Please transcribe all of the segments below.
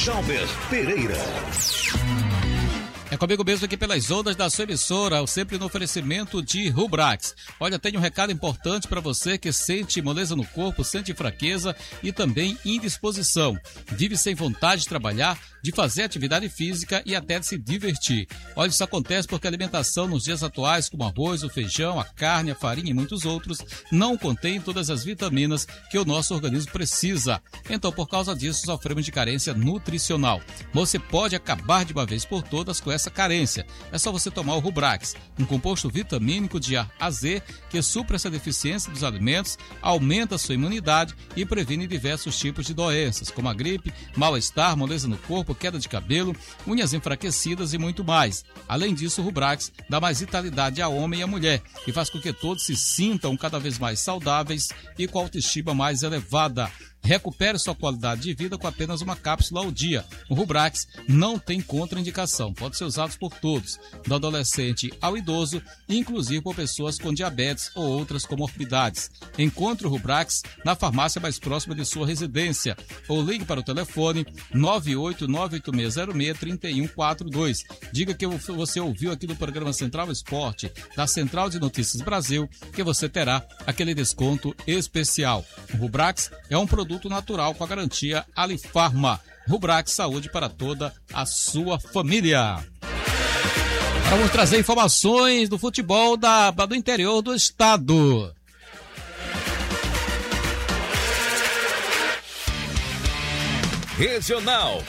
Jalber Pereira. É comigo mesmo aqui pelas ondas da sua emissora, sempre no oferecimento de Rubrax. Olha, tenho um recado importante para você que sente moleza no corpo, sente fraqueza e também indisposição. Vive sem vontade de trabalhar, de fazer atividade física e até de se divertir. Olha, isso acontece porque a alimentação nos dias atuais, como o arroz, o feijão, a carne, a farinha e muitos outros, não contém todas as vitaminas que o nosso organismo precisa. Então, por causa disso, sofremos de carência nutricional. Você pode acabar de uma vez por todas com essa carência. É só você tomar o Rubrax, um composto vitamínico de A a Z que supra essa deficiência dos alimentos, aumenta a sua imunidade e previne diversos tipos de doenças, como a gripe, mal-estar, moleza no corpo, queda de cabelo, unhas enfraquecidas e muito mais. Além disso, o Rubrax dá mais vitalidade ao homem e à mulher e faz com que todos se sintam cada vez mais saudáveis e com a autoestima mais elevada. Recupere sua qualidade de vida com apenas uma cápsula ao dia. O Rubrax não tem contraindicação, pode ser usado por todos, do adolescente ao idoso, inclusive por pessoas com diabetes ou outras comorbidades. Encontre o Rubrax na farmácia mais próxima de sua residência ou ligue para o telefone 98986063142. Diga que você ouviu aqui no programa Central Esporte, da Central de Notícias Brasil, que você terá aquele desconto especial. O Rubrax é um produto natural com a garantia Alifarma. Rubrax, saúde para toda a sua família. Vamos trazer informações do futebol do interior do estado. Regional.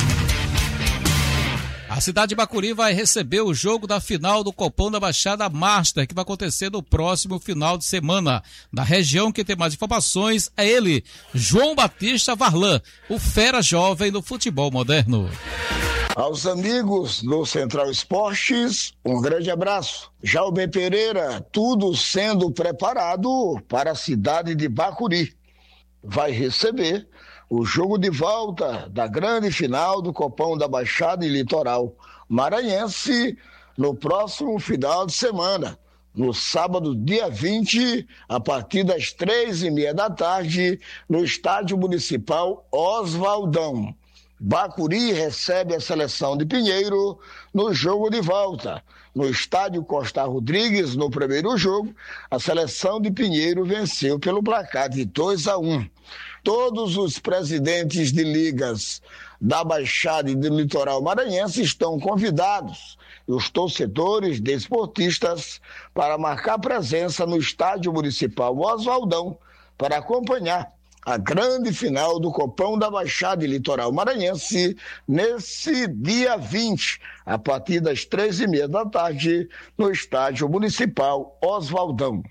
A cidade de Bacuri vai receber o jogo da final do Copom da Baixada Master, que vai acontecer no próximo final de semana. Da região, que tem mais informações é ele, João Batista Varlan, o fera jovem do futebol moderno. Aos amigos do Central Esportes, um grande abraço. Jalber Pereira, tudo sendo preparado para a cidade de Bacuri. Vai receber o jogo de volta da grande final do Copom da Baixada e Litoral Maranhense no próximo final de semana, no sábado, dia 20, a partir das 3h30 da tarde, no Estádio Municipal Oswaldão. Bacuri recebe a seleção de Pinheiro no jogo de volta. No estádio Costa Rodrigues, no primeiro jogo, a seleção de Pinheiro venceu pelo placar de 2-1. Todos os presidentes de ligas da Baixada e do Litoral Maranhense estão convidados, e os torcedores desportistas, para marcar presença no Estádio Municipal Oswaldão para acompanhar a grande final do Copom da Baixada e Litoral Maranhense nesse dia 20, a partir das 3h30 da tarde, no Estádio Municipal Oswaldão.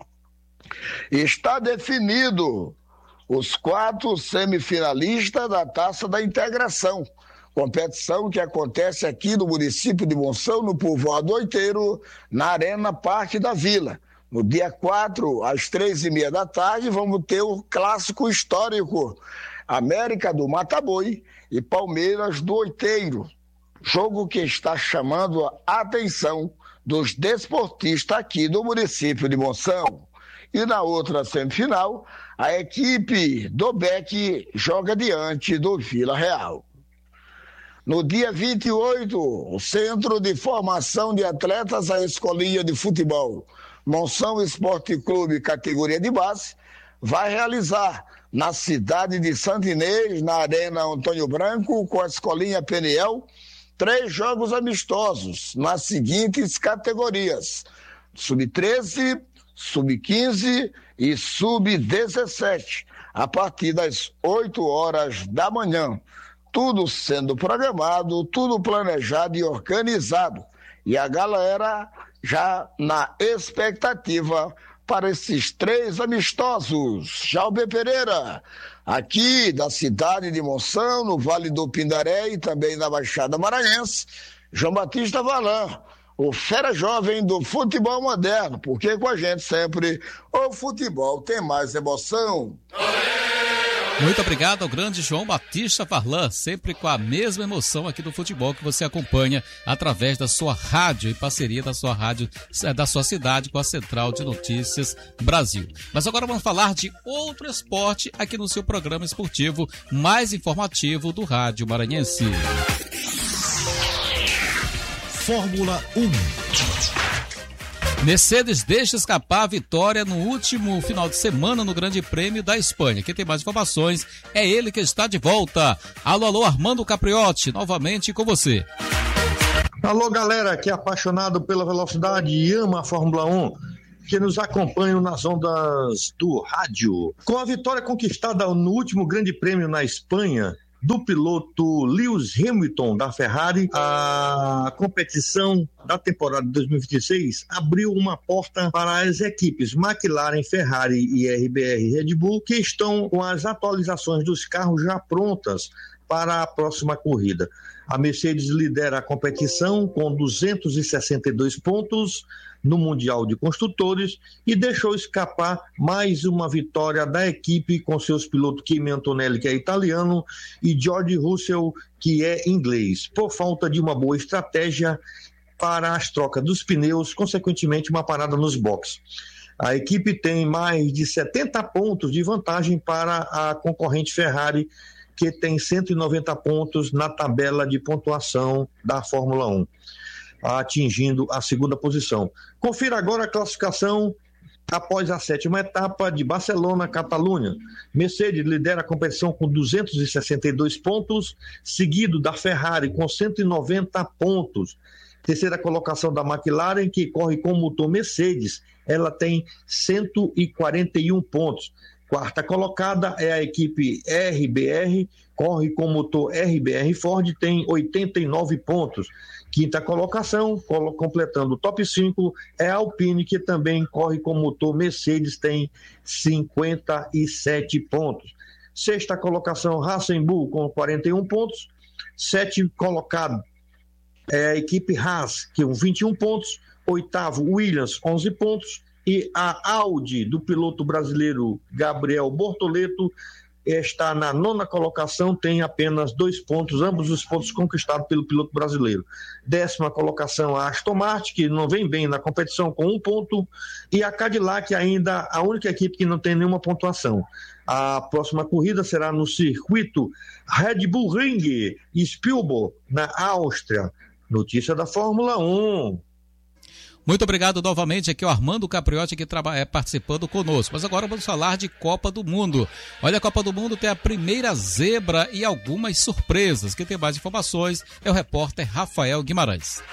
Está definido os 4 semifinalistas da Taça da Integração, competição que acontece aqui no município de Monção, no povoado Oiteiro, na Arena Parque da Vila. No dia 4, às 3h30 da tarde, vamos ter o clássico histórico América do Mataboi e Palmeiras do Oiteiro. Jogo que está chamando a atenção dos desportistas aqui do município de Monção. E na outra semifinal, a equipe do BEC joga diante do Vila Real. No dia 28, o Centro de Formação de Atletas, a Escolinha de Futebol Monção Esporte Clube, categoria de base, vai realizar na cidade de Santo Inês, na Arena Antônio Branco, com a Escolinha Peniel, 3 jogos amistosos nas seguintes categorias: Sub-13, Sub-15 e Sub-17, a partir das 8 horas da manhã. Tudo sendo programado, tudo planejado e organizado. E a galera já na expectativa para esses 3 amistosos. Jalber Pereira, aqui da cidade de Monção, no Vale do Pindaré e também na Baixada Maranhense, João Batista Varlan, o fera jovem do futebol moderno, porque com a gente sempre o futebol tem mais emoção. Olê, Muito obrigado ao grande João Batista Farlan, sempre com a mesma emoção aqui do futebol que você acompanha através da sua rádio, em parceria da sua rádio, da sua cidade com a Central de Notícias Brasil. Mas agora vamos falar de outro esporte aqui no seu programa esportivo mais informativo do Rádio Maranhense. Fórmula 1. Mercedes deixa escapar a vitória no último final de semana no Grande Prêmio da Espanha. Quem tem mais informações é ele que está de volta. Alô, Armando Capriotti, novamente com você. Alô, galera que é apaixonado pela velocidade e ama a Fórmula 1, que nos acompanham nas ondas do rádio. Com a vitória conquistada no último Grande Prêmio na Espanha, do piloto Lewis Hamilton da Ferrari, a competição da temporada de 2026 abriu uma porta para as equipes McLaren, Ferrari e RBR Red Bull, que estão com as atualizações dos carros já prontas para a próxima corrida. A Mercedes lidera a competição com 262 pontos no Mundial de Construtores e deixou escapar mais uma vitória da equipe com seus pilotos Kimi Antonelli, que é italiano, e George Russell, que é inglês, por falta de uma boa estratégia para as trocas dos pneus, consequentemente uma parada nos boxes. A equipe tem mais de 70 pontos de vantagem para a concorrente Ferrari, que tem 190 pontos na tabela de pontuação da Fórmula 1, atingindo a segunda posição. Confira agora a classificação após a 7ª etapa de Barcelona, Catalunha. Mercedes lidera a competição com 262 pontos, seguido da Ferrari com 190 pontos. Terceira colocação da McLaren, que corre com o motor Mercedes, ela tem 141 pontos. Quarta colocada é a equipe RBR, corre com motor RBR Ford, tem 89 pontos. Quinta colocação, completando o top 5, é a Alpine, que também corre com motor Mercedes, tem 57 pontos. Sexta colocação, Racing Bull, com 41 pontos. Sétimo colocado é a equipe Haas, com 21 pontos. Oitavo, Williams, 11 pontos. E a Audi, do piloto brasileiro Gabriel Bortoleto, está na 9ª colocação, tem apenas 2 pontos, ambos os pontos conquistados pelo piloto brasileiro. 10ª colocação a Aston Martin, que não vem bem na competição, com 1 ponto, e a Cadillac ainda a única equipe que não tem nenhuma pontuação. A próxima corrida será no circuito Red Bull Ring, Spielberg, na Áustria. Notícia da Fórmula 1. Muito obrigado novamente, aqui é o Armando Capriotti que participando conosco. Mas agora vamos falar de Copa do Mundo. Olha, a Copa do Mundo tem a primeira zebra e algumas surpresas. Quem tem mais informações é o repórter Rafael Guimarães.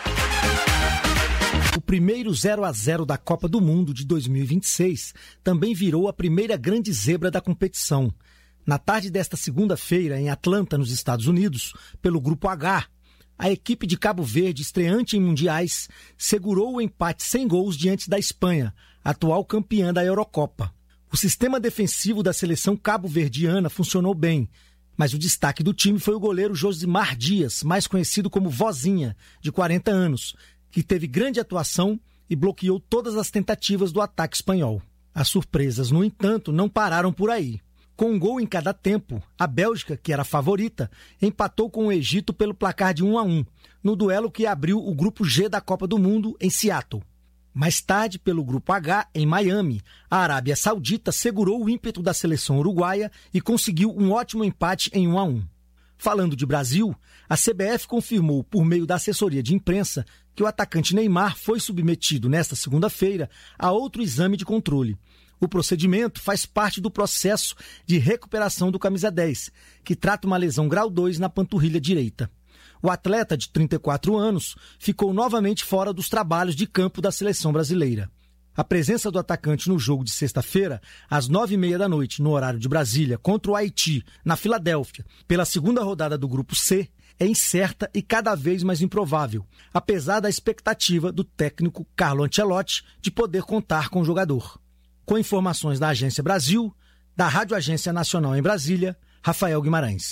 O primeiro 0-0 da Copa do Mundo de 2026 também virou a primeira grande zebra da competição. Na tarde desta segunda-feira, em Atlanta, nos Estados Unidos, pelo Grupo H, a equipe de Cabo Verde, estreante em mundiais, segurou o empate sem gols diante da Espanha, atual campeã da Eurocopa. O sistema defensivo da seleção cabo-verdiana funcionou bem, mas o destaque do time foi o goleiro Josimar Dias, mais conhecido como Vozinha, de 40 anos, que teve grande atuação e bloqueou todas as tentativas do ataque espanhol. As surpresas, no entanto, não pararam por aí. Com um gol em cada tempo, a Bélgica, que era a favorita, empatou com o Egito pelo placar de 1-1, no duelo que abriu o Grupo G da Copa do Mundo em Seattle. Mais tarde, pelo Grupo H, em Miami, a Arábia Saudita segurou o ímpeto da seleção uruguaia e conseguiu um ótimo empate em 1-1. Falando de Brasil, a CBF confirmou, por meio da assessoria de imprensa, que o atacante Neymar foi submetido nesta segunda-feira a outro exame de controle. O procedimento faz parte do processo de recuperação do camisa 10, que trata uma lesão grau 2 na panturrilha direita. O atleta, de 34 anos, ficou novamente fora dos trabalhos de campo da seleção brasileira. A presença do atacante no jogo de sexta-feira, às 21h30 no horário de Brasília, contra o Haiti, na Filadélfia, pela segunda rodada do Grupo C, é incerta e cada vez mais improvável, apesar da expectativa do técnico Carlo Ancelotti de poder contar com o jogador. Com informações da Agência Brasil, da Rádio Agência Nacional em Brasília, Rafael Guimarães.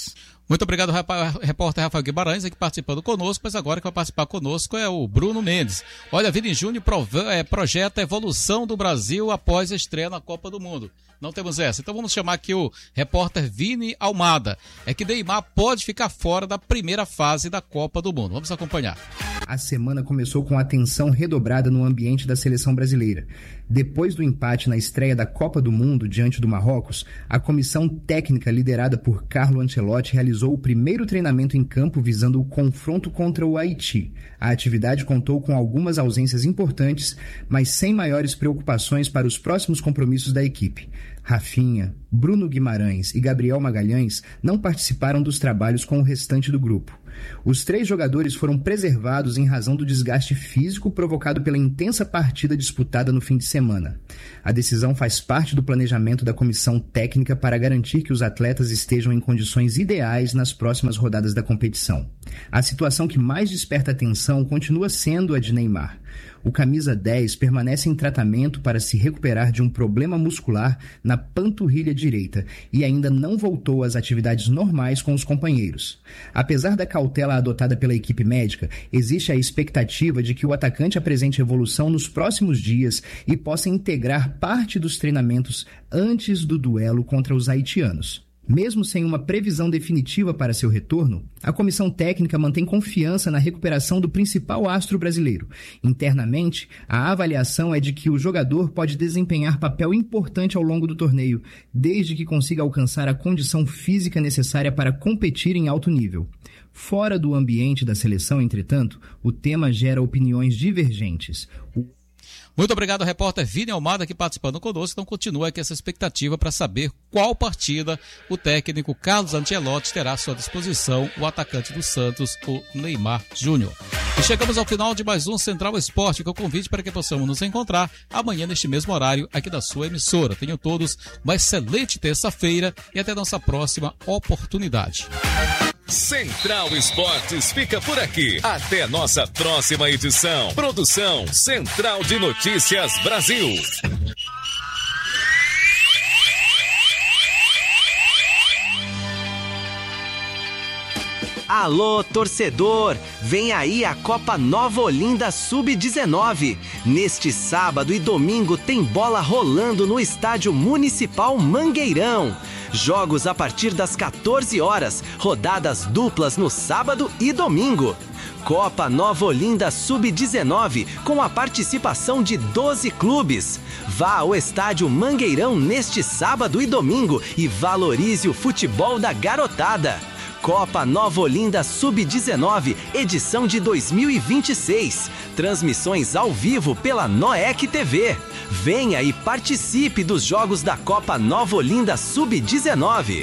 Muito obrigado, repórter Rafael Guimarães, aqui participando conosco, mas agora que vai participar conosco é o Bruno Mendes. Olha, a Vini Júnior projeta a evolução do Brasil após a estreia na Copa do Mundo. Não temos essa. Então vamos chamar aqui o repórter Vini Almada. É que Neymar pode ficar fora da primeira fase da Copa do Mundo. Vamos acompanhar. A semana começou com atenção redobrada no ambiente da seleção brasileira. Depois do empate na estreia da Copa do Mundo diante do Marrocos, a comissão técnica liderada por Carlo Ancelotti realizou o primeiro treinamento em campo visando o confronto contra o Haiti. A atividade contou com algumas ausências importantes, mas sem maiores preocupações para os próximos compromissos da equipe. Rafinha, Bruno Guimarães e Gabriel Magalhães não participaram dos trabalhos com o restante do grupo. Os 3 jogadores foram preservados em razão do desgaste físico provocado pela intensa partida disputada no fim de semana. A decisão faz parte do planejamento da comissão técnica para garantir que os atletas estejam em condições ideais nas próximas rodadas da competição. A situação que mais desperta atenção continua sendo a de Neymar. O camisa 10 permanece em tratamento para se recuperar de um problema muscular na panturrilha direita e ainda não voltou às atividades normais com os companheiros. Apesar da cautela adotada pela equipe médica, existe a expectativa de que o atacante apresente evolução nos próximos dias e possa integrar parte dos treinamentos antes do duelo contra os haitianos. Mesmo sem uma previsão definitiva para seu retorno, a comissão técnica mantém confiança na recuperação do principal astro brasileiro. Internamente, a avaliação é de que o jogador pode desempenhar papel importante ao longo do torneio, desde que consiga alcançar a condição física necessária para competir em alto nível. Fora do ambiente da seleção, entretanto, o tema gera opiniões divergentes. Muito obrigado, repórter Vini Almada, aqui participando conosco. Então continua aqui essa expectativa para saber qual partida o técnico Carlos Ancelotti terá à sua disposição, o atacante do Santos, o Neymar Júnior. E chegamos ao final de mais um Central Esporte, com o convite para que possamos nos encontrar amanhã neste mesmo horário aqui da sua emissora. Tenham todos uma excelente terça-feira e até nossa próxima oportunidade. Central Esportes fica por aqui. Até nossa próxima edição. Produção Central de Notícias Brasil. Alô, torcedor! Vem aí a Copa Nova Olinda Sub-19. Neste sábado e domingo tem bola rolando no Estádio Municipal Mangueirão. Jogos a partir das 14 horas, rodadas duplas no sábado e domingo. Copa Nova Olinda Sub-19, com a participação de 12 clubes. Vá ao Estádio Mangueirão neste sábado e domingo e valorize o futebol da garotada. Copa Nova Olinda Sub-19, edição de 2026. Transmissões ao vivo pela Noec TV. Venha e participe dos jogos da Copa Nova Olinda Sub-19.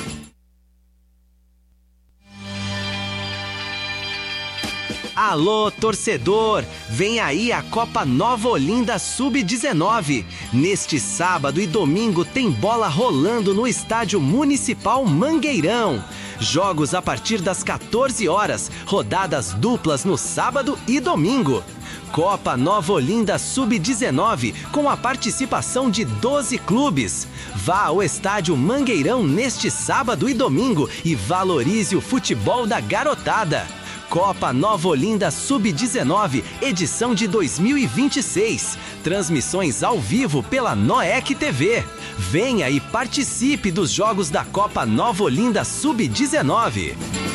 Alô, torcedor! Vem aí a Copa Nova Olinda Sub-19. Neste sábado e domingo tem bola rolando no Estádio Municipal Mangueirão. Jogos a partir das 14 horas, rodadas duplas no sábado e domingo. Copa Nova Olinda Sub-19, com a participação de 12 clubes. Vá ao Estádio Mangueirão neste sábado e domingo e valorize o futebol da garotada. Copa Nova Olinda Sub-19, edição de 2026. Transmissões ao vivo pela Noec TV. Venha e participe dos jogos da Copa Nova Olinda Sub-19.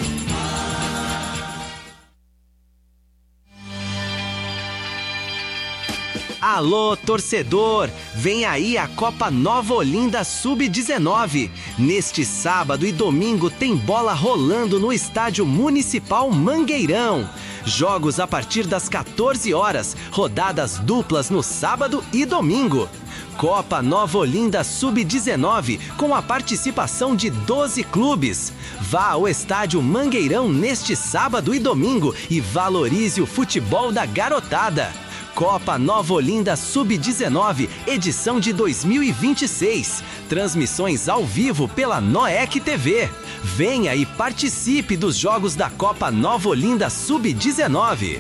Alô, torcedor! Vem aí a Copa Nova Olinda Sub-19. Neste sábado e domingo tem bola rolando no Estádio Municipal Mangueirão. Jogos a partir das 14 horas, rodadas duplas no sábado e domingo. Copa Nova Olinda Sub-19, com a participação de 12 clubes. Vá ao Estádio Mangueirão neste sábado e domingo e valorize o futebol da garotada. Copa Nova Olinda Sub-19, edição de 2026. Transmissões ao vivo pela Noec TV. Venha e participe dos jogos da Copa Nova Olinda Sub-19.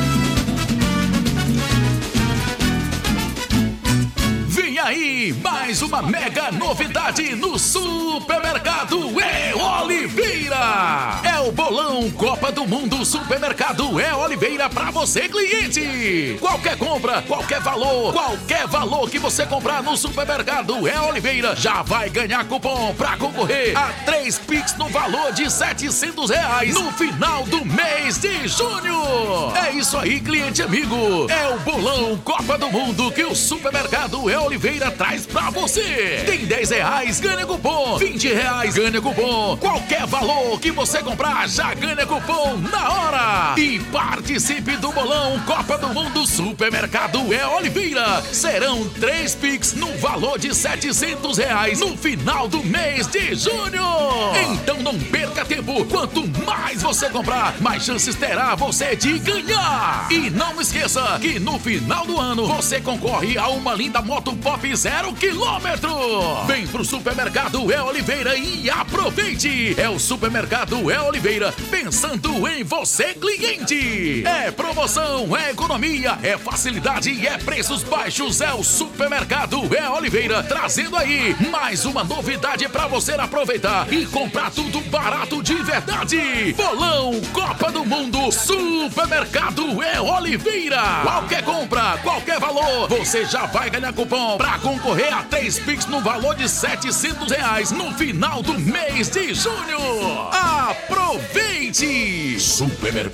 Vem aí, mais mais uma mega novidade no Supermercado É Oliveira. É o bolão Copa do Mundo Supermercado É Oliveira pra você, cliente. Qualquer compra, qualquer valor que você comprar no Supermercado É Oliveira já vai ganhar cupom pra concorrer a 3 Pix no valor de R$700 no final do mês de junho. É isso aí, cliente amigo. É o bolão Copa do Mundo que o Supermercado É Oliveira traz pra você. Tem R$10, ganha cupom. R$20, ganha cupom. Qualquer valor que você comprar já ganha cupom na hora. E participe do bolão Copa do Mundo Supermercado É Oliveira. Serão 3 Pix no valor de R$700 no final do mês de junho. Então não perca tempo. Quanto mais você comprar, mais chances terá você de ganhar. E não esqueça que no final do ano você concorre a uma linda moto Pop 0 km. Vem pro Supermercado É Oliveira e aproveite. É o Supermercado É Oliveira pensando em você, cliente. É promoção, é economia, é facilidade e é preços baixos. É o Supermercado É Oliveira trazendo aí mais uma novidade pra você aproveitar e comprar tudo barato de verdade. Bolão Copa do Mundo Supermercado É Oliveira. Qualquer compra, qualquer valor, você já vai ganhar cupom pra concorrer a 3 Pix no valor de R$700 no final do mês de junho. Aproveite! Supermercado